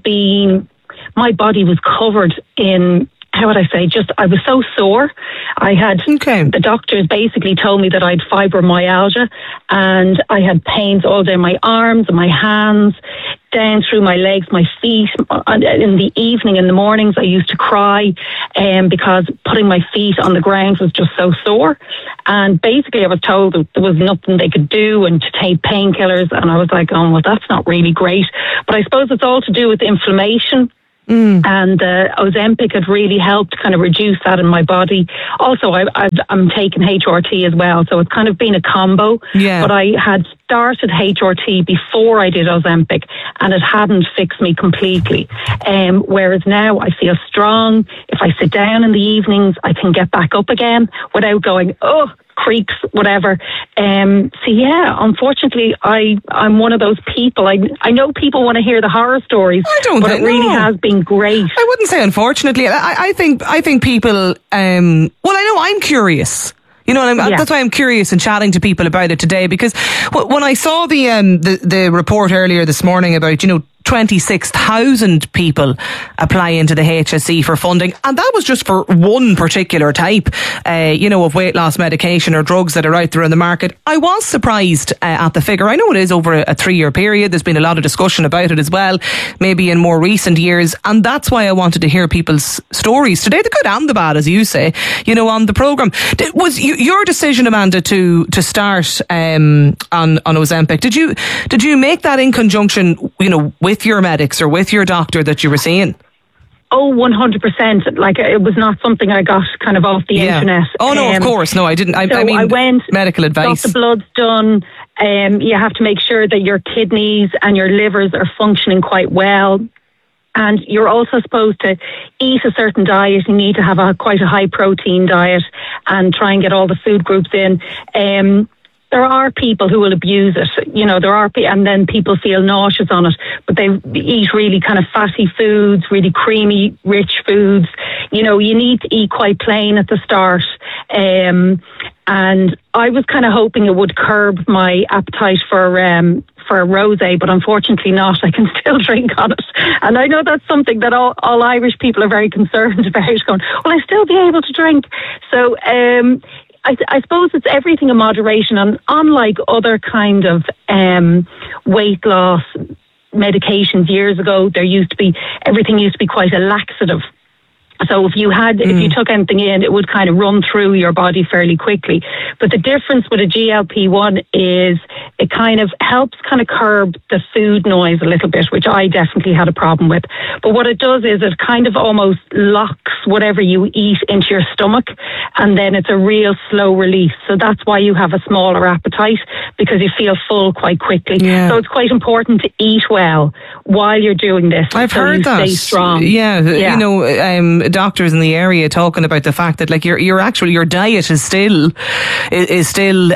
[SPEAKER 17] my body was covered in, how would I say, I was so sore. The doctors basically told me that I had fibromyalgia, and I had pains all down my arms and my hands, down through my legs, my feet. In the evening, in the mornings, I used to cry because putting my feet on the ground was just so sore. And basically I was told that there was nothing they could do and to take painkillers, and I was like, oh, well, that's not really great. But I suppose it's all to do with inflammation. And Ozempic had really helped kind of reduce that in my body. Also, I'm taking HRT as well, so it's kind of been a combo.
[SPEAKER 2] Yeah.
[SPEAKER 17] But I had started HRT before I did Ozempic, and it hadn't fixed me completely. Whereas now I feel strong. If I sit down in the evenings, I can get back up again without going, creaks, whatever. So yeah, unfortunately, I'm one of those people. I know people want to hear the horror stories, but it really has been great.
[SPEAKER 2] I wouldn't say unfortunately. I think people. I know I'm curious. You know, that's why I'm curious and chatting to people about it today, because when I saw the report earlier this morning about 26,000 people apply into the HSE for funding, and that was just for one particular type, of weight loss medication or drugs that are out there in the market. I was surprised at the figure. I know it is over a 3-year period. There's been a lot of discussion about it as well, maybe in more recent years, and that's why I wanted to hear people's stories today, the good and the bad, as you say, on the programme. Was your decision, Amanda, to start on Ozempic, did you make that in conjunction, with your medics or with your doctor that you were seeing?
[SPEAKER 17] Oh, 100%. Like, it was not something I got kind of off the internet.
[SPEAKER 2] Oh, no, of course. No, I didn't. I mean,
[SPEAKER 17] I went,
[SPEAKER 2] medical advice.
[SPEAKER 17] Got the bloods done. You have to make sure that your kidneys and your livers are functioning quite well. And you're also supposed to eat a certain diet. You need to have quite a high protein diet and try and get all the food groups in. There are people who will abuse it, and then people feel nauseous on it, but they eat really kind of fatty foods, really creamy, rich foods. You need to eat quite plain at the start. And I was kind of hoping it would curb my appetite for rosé, but unfortunately not. I can still drink on it. And I know that's something that all Irish people are very concerned about, going, will I still be able to drink? So, I suppose it's everything in moderation, and unlike other kind of weight loss medications years ago, everything used to be quite a laxative. So if you took anything in, it would kind of run through your body fairly quickly. But the difference with a GLP-1 is it kind of helps kind of curb the food noise a little bit, which I definitely had a problem with. But what it does is it kind of almost locks whatever you eat into your stomach, and then it's a real slow release. So that's why you have a smaller appetite, because you feel full quite quickly.
[SPEAKER 2] Yeah.
[SPEAKER 17] So it's quite important to eat well while you're doing this.
[SPEAKER 2] I've heard that. Stay strong. Yeah. Doctors in the area talking about the fact that, like, your diet is still hugely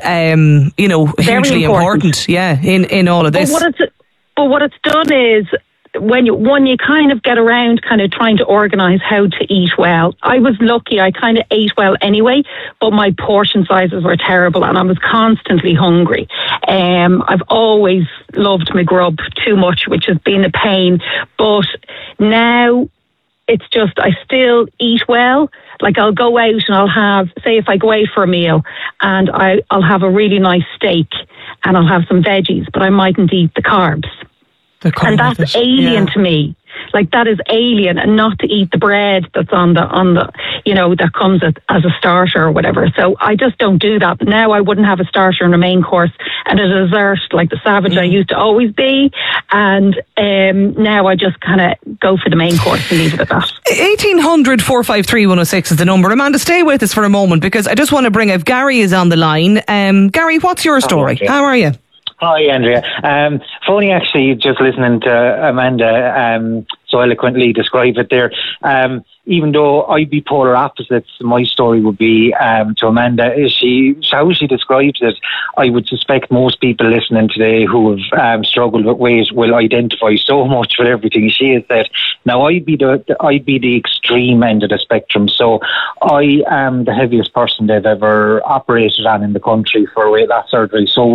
[SPEAKER 2] important. Yeah, in all of this.
[SPEAKER 17] But what it's done is, when you kind of get around kind of trying to organise how to eat well. I was lucky, I kind of ate well anyway, but my portion sizes were terrible and I was constantly hungry. I've always loved my grub too much, which has been a pain, but now it's just, I still eat well. Like, I'll go out and I'll have, say if I go out for a meal and I'll have a really nice steak and I'll have some veggies, but I mightn't eat the carbs. And that's alien to me. Like, that is alien, and not to eat the bread that's on the that comes as a starter or whatever. So I just don't do that. But now I wouldn't have a starter and a main course and a dessert like the savage I used to always be. And now I just kind of go for the main course and leave it at that.
[SPEAKER 2] 1800 453 106 is the number. Amanda, stay with us for a moment, because I just want to bring up Gary is on the line. Gary, what's your story? How are you?
[SPEAKER 18] Hi, Andrea. Funny, actually, just listening to Amanda so eloquently describe it there. Even though I'd be polar opposites, my story would be to Amanda. How she describes it, I would suspect most people listening today who have struggled with weight will identify so much with everything she has said. Now, I'd be the extreme end of the spectrum. So I am the heaviest person they've ever operated on in the country for weight loss surgery. So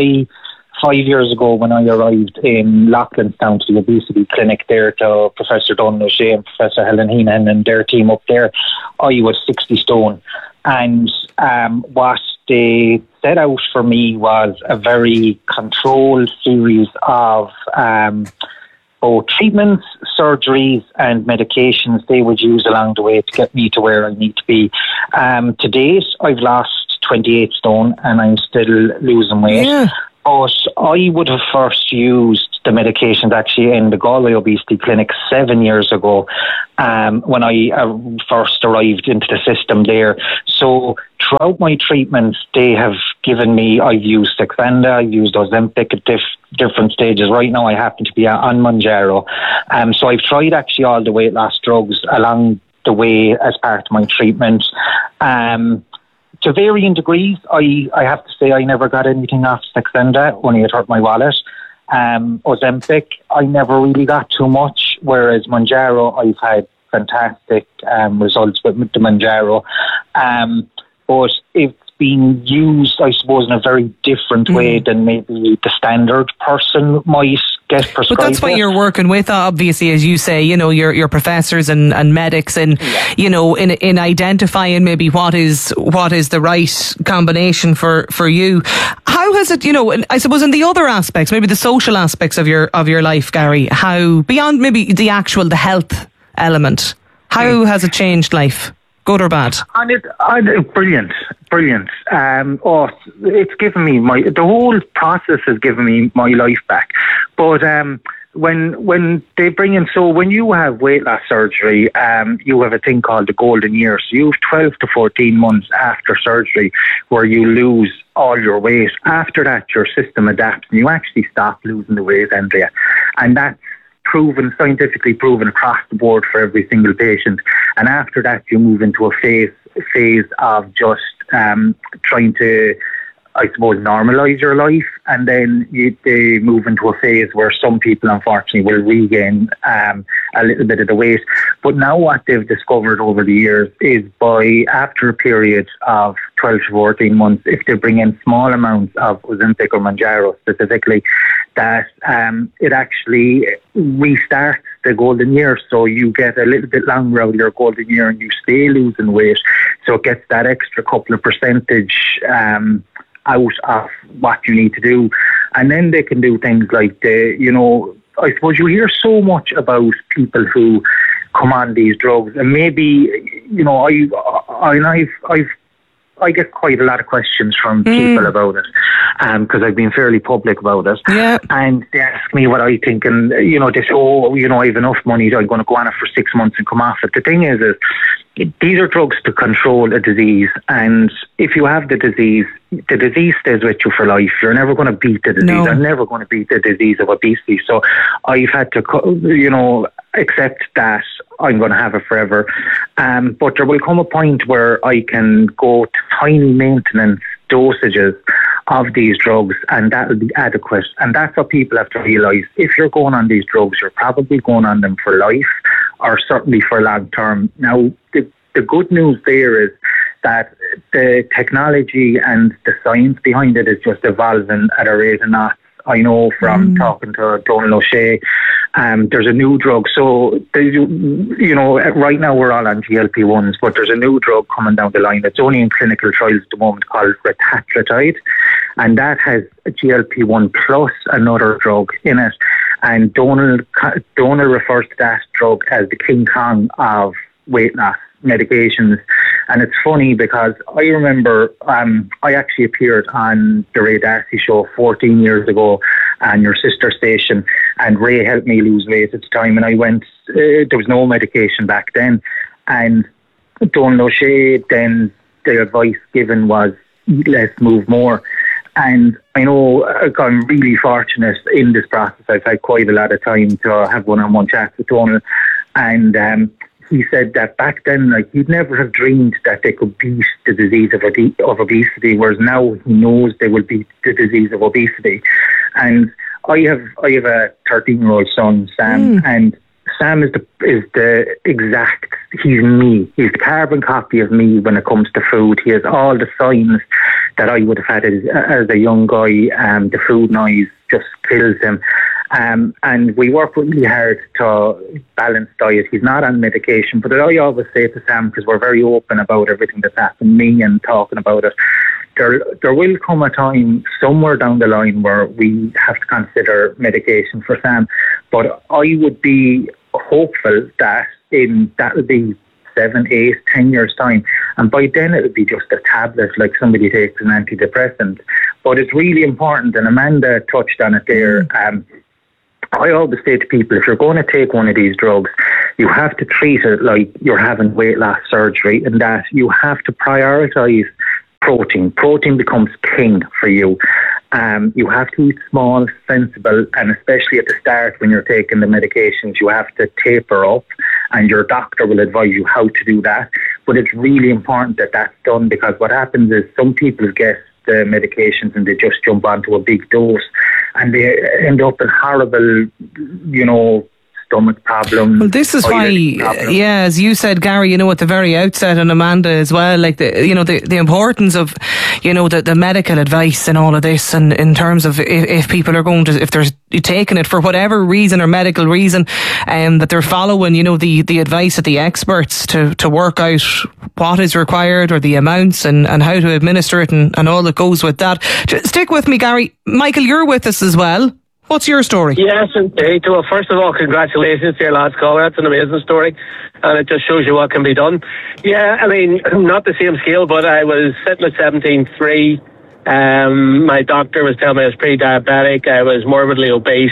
[SPEAKER 18] 5 years ago, when I arrived in Loughlinstown to the obesity clinic there to Professor Donald O'Shea and Professor Helen Heenan and their team up there, I was 60 stone. And what they set out for me was a very controlled series of both treatments, surgeries and medications they would use along the way to get me to where I need to be. To date, I've lost 28 stone and I'm still losing weight. Yeah. But I would have first used the medications actually in the Galway Obesity Clinic 7 years ago when I first arrived into the system there. So throughout my treatments, they have given me, I've used Saxenda, I've used Ozempic at different stages. Right now I happen to be on Mounjaro. So I've tried actually all the weight loss drugs along the way as part of my treatment. To varying degrees, I have to say I never got anything off Saxenda, only it hurt my wallet. Ozempic, I never really got too much, whereas Mounjaro, I've had fantastic results with the Mounjaro. But it's been used, I suppose, in a very different way than maybe the standard person might get prescribed. But
[SPEAKER 2] that's why you're working with, obviously, as you say, your professors and medics, and in identifying maybe what is the right combination for you. How has it, I suppose, in the other aspects, maybe the social aspects of your life, Gary, how, beyond maybe the health element, how has it changed life? Good or bad?
[SPEAKER 18] Brilliant. It's given me the whole process has given me my life back. But when they bring in, so when you have weight loss surgery, you have a thing called the golden year. So you have 12 to 14 months after surgery where you lose all your weight. After that, your system adapts and you actually stop losing the weight, Andrea. And that's scientifically proven across the board for every single patient. And after that, you move into a phase of just trying to, I suppose, normalise your life, and then they move into a phase where some people, unfortunately, will regain a little bit of the weight. But now what they've discovered over the years is after a period of 12 to 14 months, if they bring in small amounts of Ozempic or Mounjaro specifically, that it actually restarts the golden year. So you get a little bit longer out of your golden year and you stay losing weight. So it gets that extra couple of percentage out of what you need to do. And then they can do things like, I suppose you hear so much about people who come on these drugs, and maybe, I get quite a lot of questions from people about it, because I've been fairly public about it. Yeah. And they ask me what I think, and they say, I have enough money, I'm going to go on it for 6 months and come off it. The thing is these are drugs to control a disease, and if you have the disease stays with you for life. You're never going to beat the disease. No. I'm never going to beat the disease of obesity. So I've had to, accept that I'm going to have it forever. But there will come a point where I can go to tiny maintenance dosages of these drugs, and that will be adequate. And that's what people have to realise. If you're going on these drugs, you're probably going on them for life, or certainly for long term. Now, the good news there is that the technology and the science behind it is just evolving at a rate of knots. I know from talking to Donald O'Shea, there's a new drug. So, right now we're all on GLP-1s, but there's a new drug coming down the line. It's only in clinical trials at the moment called retatrutide, and that has a GLP-1 plus another drug in it. And Donald refers to that drug as the King Kong of weight loss medications. And it's funny because I remember I actually appeared on the Ray Darcy show 14 years ago on your sister station, and Ray helped me lose weight at the time, and I went, there was no medication back then, and Donald O'Shea, then the advice given was less, move more. And I know I'm really fortunate in this process. I've had quite a lot of time to have one-on-one chats with Donald, and he said that back then, like, he'd never have dreamed that they could beat the disease of obesity, whereas now he knows they will beat the disease of obesity. And I have a 13-year-old son, Sam, and Sam is the exact, he's me. He's the carbon copy of me when it comes to food. He has all the signs that I would have had as a young guy. The food noise just kills him. And we work really hard to balance diet. He's not on medication, but I always say to Sam, because we're very open about everything that's happened to me and talking about it, there will come a time somewhere down the line where we have to consider medication for Sam. But I would be hopeful that that'll be 7, 8, 10 years time, and by then it'll be just a tablet, like somebody takes an antidepressant. But it's really important, and Amanda touched on it there. I always say to people, if you're going to take one of these drugs, you have to treat it like you're having weight loss surgery, and that you have to prioritise protein. Protein becomes king for you. You have to eat small, sensible, and especially at the start when you're taking the medications, you have to taper up, and your doctor will advise you how to do that. But it's really important that that's done, because what happens is some people get the medications and they just jump onto a big dose, and they end up in horrible, stomach problems.
[SPEAKER 2] Well, this is why, as you said, Gary, at the very outset, and Amanda as well, like the importance of, the medical advice and all of this, and in terms of if people are going to, if they're taking it for whatever reason or medical reason, that they're following, the advice of the experts to work out what is required or the amounts and how to administer it and all that goes with that. Just stick with me, Gary. Michael, you're with us as well. What's your story?
[SPEAKER 19] Yes, indeed. Well, first of all, congratulations to your lads, caller. That's an amazing story, and it just shows you what can be done. Yeah, I mean, not the same scale, but I was sitting at 17.3. My doctor was telling me I was pre-diabetic. I was morbidly obese,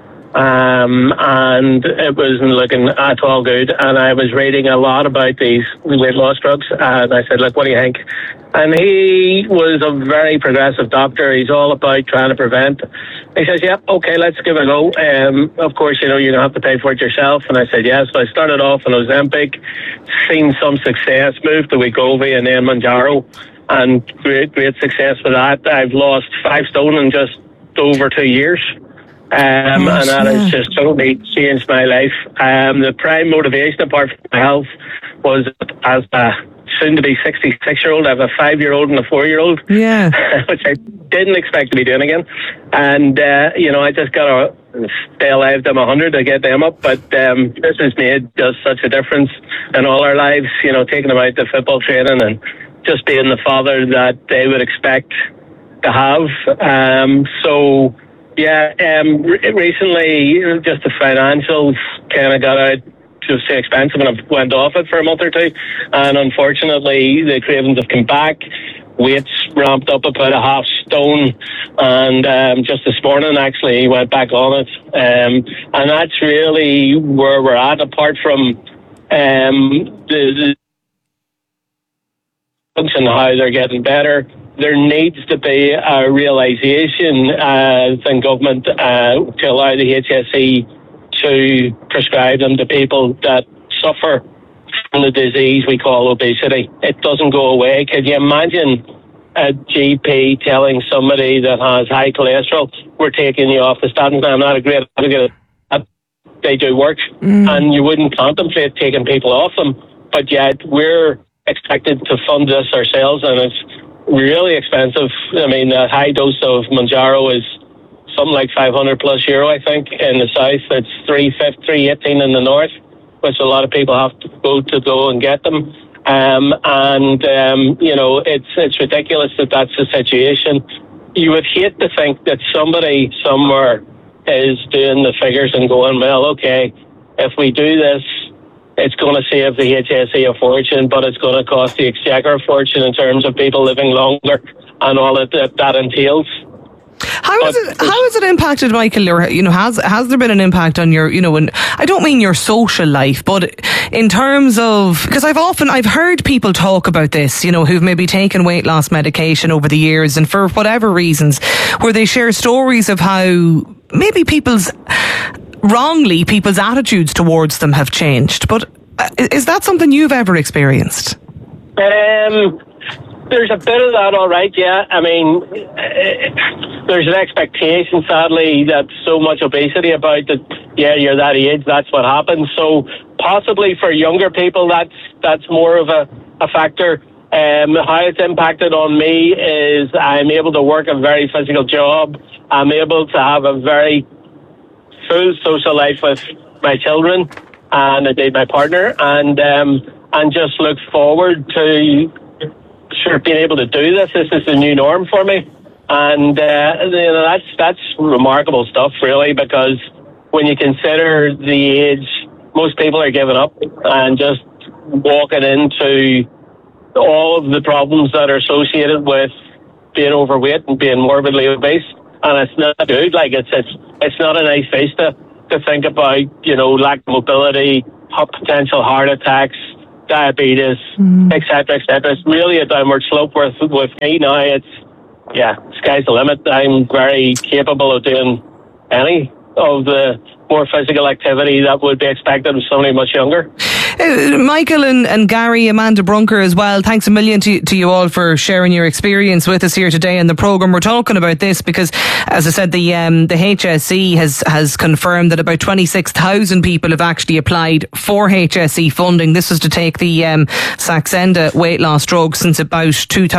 [SPEAKER 19] and it wasn't looking at all good. And I was reading a lot about these weight loss drugs, and I said, look, what do you think? And he was a very progressive doctor. He's all about trying to prevent. He says, yep, okay, let's give it a go. Of course, you don't have to pay for it yourself. And I said, yes. So I started off on Ozempic, seen some success, moved to Wegovy and then Mounjaro, and great success with that. I've lost 5 stone in just over 2 years. And that has just totally changed my life. The prime motivation, apart from my health, was as a soon-to-be 66-year-old. I have a 5-year-old and a 4-year-old, which I didn't expect to be doing again. And, I just got to stay alive to 100 to get them up. But this has made just such a difference in all our lives, taking them out to football training and just being the father that they would expect to have. Recently, just the financials kind of got out just too expensive, and I went off it for a month or two, and unfortunately the cravings have come back. Weights ramped up about a half stone, and just this morning actually went back on it, and that's really where we're at. Apart from the function, how they're getting better, there needs to be a realisation in government to allow the HSE to prescribe them to people that suffer from the disease we call obesity. It doesn't go away. Could you imagine a GP telling somebody that has high cholesterol, we're taking you off the statins? I'm not a great advocate. They do work, and you wouldn't contemplate taking people off them, but yet we're expected to fund this ourselves, and it's really expensive. I mean, a high dose of Mounjaro is something like €500 plus, I think. In the south, it's $318 in the north, which a lot of people have to go and get them. It's ridiculous that that's the situation. You would hate to think that somebody somewhere is doing the figures and going, well, okay, if we do this, it's going to save the HSE a fortune, but it's going to cost the Exchequer a fortune in terms of people living longer and all that entails.
[SPEAKER 2] How has it impacted, Michael? Or, has there been an impact on your, and I don't mean your social life, but in terms of, because I've heard people talk about this, who've maybe taken weight loss medication over the years and for whatever reasons, where they share stories of how maybe people's attitudes towards them have changed. But is that something you've ever experienced?
[SPEAKER 19] There's a bit of that, all right, yeah. I mean, there's an expectation, sadly, that so much obesity about that, yeah, you're that age, that's what happens. So possibly for younger people, that's more of a factor. How it's impacted on me is I'm able to work a very physical job. I'm able to have a very full social life with my children and indeed my partner, and just look forward to being able to do this. This is the new norm for me, and that's remarkable stuff, really, because when you consider the age, most people are giving up and just walking into all of the problems that are associated with being overweight and being morbidly obese, and it's not good. Like it's not a nice face to think about, lack of mobility, potential heart attacks, diabetes, etc., etc. It's really a downward slope with me now. Sky's the limit. I'm very capable of doing any of the more physical activity that would be expected of somebody much younger.
[SPEAKER 2] Michael and Gary, Amanda Brunker as well, thanks a million to you all for sharing your experience with us here today in the programme. We're talking about this because, as I said, the HSE has confirmed that about 26,000 people have actually applied for HSE funding. This was to take the Saxenda weight loss drug since about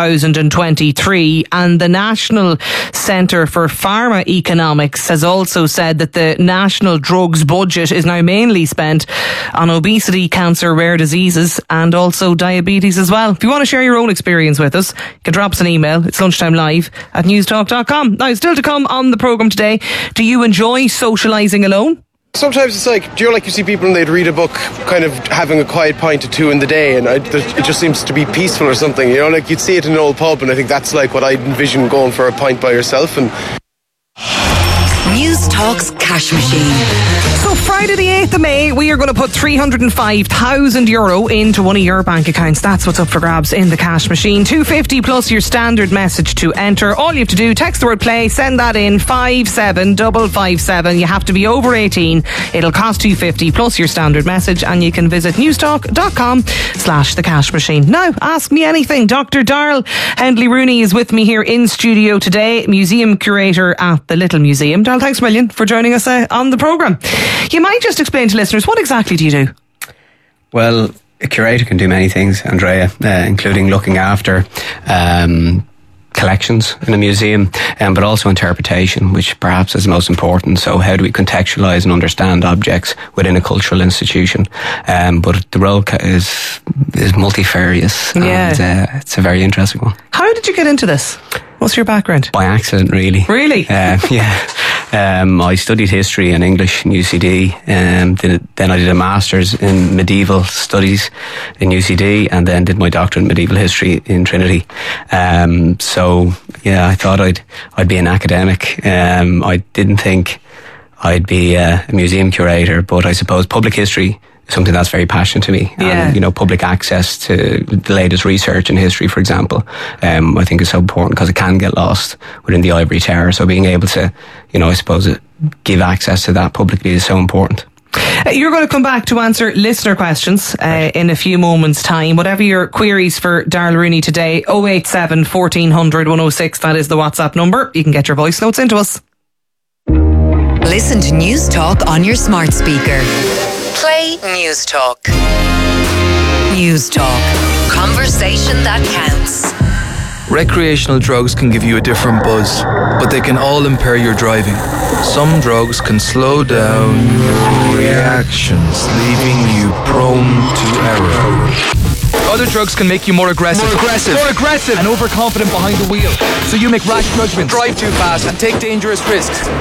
[SPEAKER 2] 2023, and the National Centre for Pharma Economics has also said that the national drugs budget is now mainly spent on obesity, cancer, rare diseases, and also diabetes as well. If you want to share your own experience with us, you can drop us an email. It's lunchtimelive@newstalk.com. Now, still to come on the programme today, do you enjoy socialising alone?
[SPEAKER 20] Sometimes it's like, you see people and they'd read a book kind of having a quiet pint or two in the day, and it just seems to be peaceful or something, you'd see it in an old pub, and I think that's like what I'd envision going for a pint by yourself. And
[SPEAKER 5] News Talk's Cash Machine.
[SPEAKER 2] So Friday the 8th of May, we are going to put €305,000 into one of your bank accounts. That's what's up for grabs in the Cash Machine. $250 plus your standard message to enter. All you have to do, text the word play, send that in 57557. You have to be over 18. It'll cost $250 plus your standard message, and you can visit newstalk.com/the Cash Machine. Now, ask me anything. Dr. Darrell Hendley Rooney is with me here in studio today, museum curator at the Little Museum. Darrell, thanks a million for joining us on the programme. You might just explain to listeners, what exactly do you do?
[SPEAKER 13] Well, a curator can do many things, Andrea, including looking after collections in a museum, but also interpretation, which perhaps is the most important. So how do we contextualise and understand objects within a cultural institution? But the role is multifarious, and it's a very interesting one.
[SPEAKER 2] How did you get into this? What's your background?
[SPEAKER 13] By accident, really.
[SPEAKER 2] Really?
[SPEAKER 13] I studied history and English in UCD, then I did a master's in medieval studies in UCD, and then did my doctorate in medieval history in Trinity. I thought I'd be an academic. I didn't think I'd be a museum curator, but I suppose public history is something that's very passionate to me.
[SPEAKER 2] Yeah.
[SPEAKER 13] And, public access to the latest research in history, for example, I think is so important because it can get lost within the ivory tower. So being able to, I suppose, give access to that publicly is so important.
[SPEAKER 2] You're going to come back to answer listener questions in a few moments' time. Whatever your queries for Darrell Rooney today, 087 1400 106, that is the WhatsApp number. You can get your voice notes into us.
[SPEAKER 5] Listen to News Talk on your smart speaker. Play News Talk. News Talk. Conversation that counts.
[SPEAKER 21] Recreational drugs can give you a different buzz, but they can all impair your driving. Some drugs can slow down your reactions, leaving you prone to error.
[SPEAKER 22] Other drugs can make you more aggressive, and overconfident behind the wheel, so you make rash judgments, drive too fast, and take dangerous risks.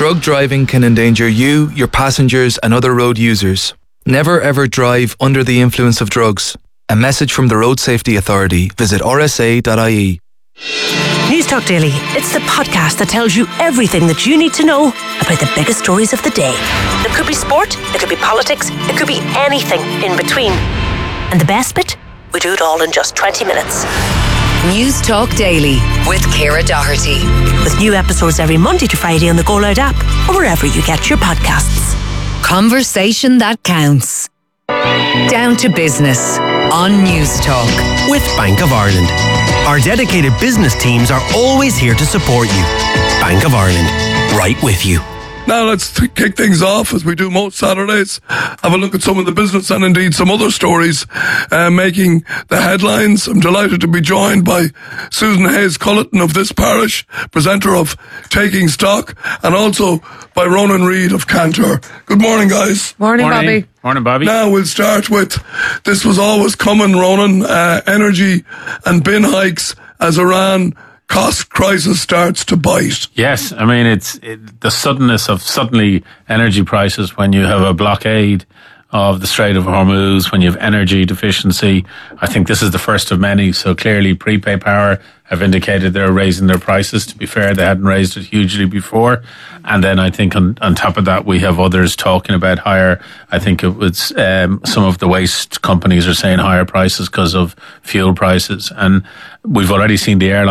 [SPEAKER 21] Drug driving can endanger you, your passengers and other road users. Never ever drive under the influence of drugs. A message from the Road Safety Authority. Visit rsa.ie.
[SPEAKER 1] News Talk Daily. It's the podcast that tells you everything that you need to know about the biggest stories of the day. It could be sport, it could be politics, it could be anything in between. And the best bit? We do it all in just 20 minutes.
[SPEAKER 5] News Talk Daily with Ciara Doherty.
[SPEAKER 1] With new episodes every Monday to Friday on the Go Loud app or wherever you get your podcasts.
[SPEAKER 5] Conversation that counts. Down to business on News Talk.
[SPEAKER 3] With Bank of Ireland. Our dedicated business teams are always here to support you. Bank of Ireland. Right with you.
[SPEAKER 23] Now let's kick things off, as we do most Saturdays. Have a look at some of the business and indeed some other stories making the headlines. I'm delighted to be joined by Susan Hayes-Culleton of This Parish, presenter of Taking Stock, and also by Ronan Reid of Cantor. Good morning, guys.
[SPEAKER 15] Morning, Bobby.
[SPEAKER 24] Morning, Bobby.
[SPEAKER 23] Now we'll start with, this was always coming, Ronan, energy and bin hikes as Iran cost crisis starts to bite.
[SPEAKER 24] Yes, I mean, it's the suddenness of suddenly energy prices when you have a blockade of the Strait of Hormuz, when you have energy deficiency. I think this is the first of many. So clearly Prepay Power have indicated they're raising their prices. To be fair, they hadn't raised it hugely before. And then I think on top of that, we have others talking about higher. I think it was some of the waste companies are saying higher prices because of fuel prices. And we've already seen the airline